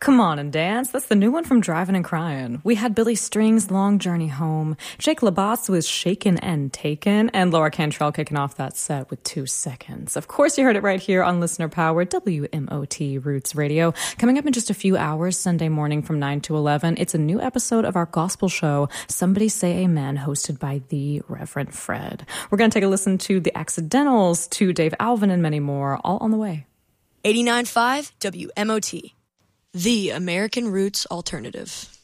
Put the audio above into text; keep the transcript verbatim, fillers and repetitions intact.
Come on and dance. That's the new one from Driving and Crying. We had Billy String's Long Journey Home, Jake LaBasse with Shaken and Taken, and Laura Cantrell kicking off that set with Two Seconds. Of course, you heard it right here on Listener Power, W M O T Roots Radio. Coming up in just a few hours, Sunday morning from nine to eleven, it's a new episode of our gospel show, Somebody Say Amen, hosted by the Reverend Fred. We're going to take a listen to The Accidentals, to Dave Alvin, and many more, all on the way. eighty-nine point five W M O T, the American Roots Alternative.